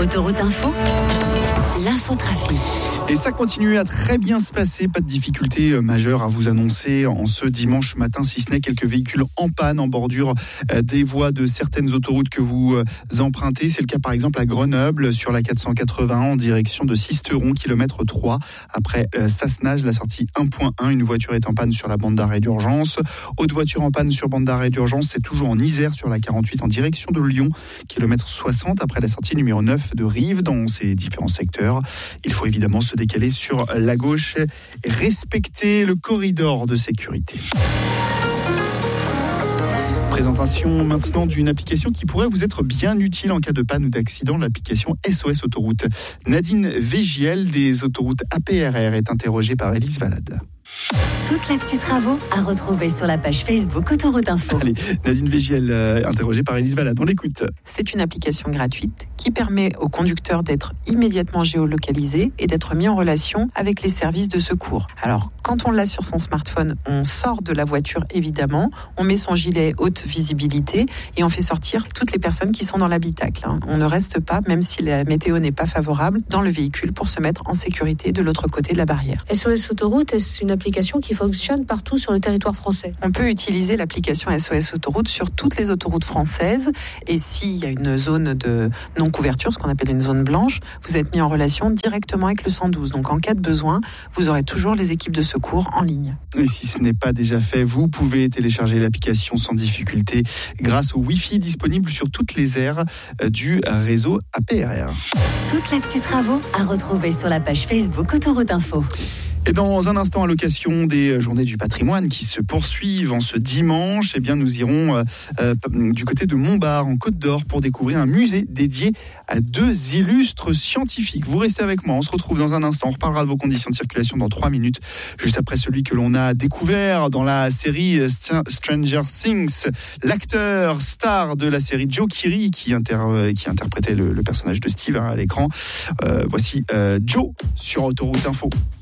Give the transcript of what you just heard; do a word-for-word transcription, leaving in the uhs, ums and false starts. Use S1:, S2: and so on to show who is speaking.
S1: Autoroute Info, l'infotrafic.
S2: Et ça continue à très bien se passer, pas de difficultés majeures à vous annoncer en ce dimanche matin, si ce n'est quelques véhicules en panne en bordure des voies de certaines autoroutes que vous empruntez. C'est le cas par exemple à Grenoble sur la quatre cent quatre-vingt-un en direction de Sisteron, kilomètre trois. Après Sassenage, la sortie un point un, une voiture est en panne sur la bande d'arrêt d'urgence. Autre voiture en panne sur bande d'arrêt d'urgence, c'est toujours en Isère sur la quarante-huit en direction de Lyon, kilomètre soixante, après la sortie numéro neuf de Rive. Dans ces différents secteurs, il faut évidemment se décaler sur la gauche et respecter le corridor de sécurité. Présentation maintenant d'une application qui pourrait vous être bien utile en cas de panne ou d'accident, l'application S O S Autoroute. Nadine Végiel des autoroutes A P R R est interrogée par Élise Valade.
S1: Toute l'actu travaux à retrouver sur la page Facebook Autoroute Info.
S2: Allez, Nadine Végiel, euh, interrogée par Élise Valade, on l'écoute.
S3: C'est une application gratuite qui permet aux conducteurs d'être immédiatement géolocalisés et d'être mis en relation avec les services de secours. Alors, quand on l'a sur son smartphone, on sort de la voiture évidemment, on met son gilet haute visibilité et on fait sortir toutes les personnes qui sont dans l'habitacle. On ne reste pas, même si la météo n'est pas favorable, dans le véhicule pour se mettre en sécurité de l'autre côté de la barrière.
S4: S O S Autoroute, est une application qui fonctionne partout sur le territoire français.
S3: On peut utiliser l'application S O S Autoroute sur toutes les autoroutes françaises et s'il y a une zone de non-couverture, ce qu'on appelle une zone blanche, vous êtes mis en relation directement avec le cent douze. Donc en cas de besoin, vous aurez toujours les équipes de secours en ligne.
S2: Et si ce n'est pas déjà fait, vous pouvez télécharger l'application sans difficulté grâce au Wi-Fi disponible sur toutes les aires du réseau A P R R.
S1: Toute l'actu travaux à retrouver sur la page Facebook Autoroute Info.
S2: Et dans un instant, à l'occasion des Journées du patrimoine qui se poursuivent en ce dimanche, eh bien, nous irons euh, euh, du côté de Montbard, en Côte d'Or, pour découvrir un musée dédié à deux illustres scientifiques. Vous restez avec moi, on se retrouve dans un instant. On reparlera de vos conditions de circulation dans trois minutes, juste après celui que l'on a découvert dans la série Stranger Things, l'acteur star de la série Joe Keery, qui, inter- qui interprétait le, le personnage de Steve hein, à l'écran. Euh, voici euh, Joe sur Autoroute Info.